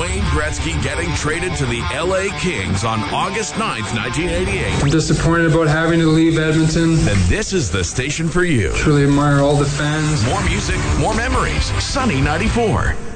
Wayne Gretzky getting traded to the LA Kings on August 9th, 1988. I'm disappointed about having to leave Edmonton. Then this is the station for you. Truly admire all the fans. More music, more memories. Sunny 94.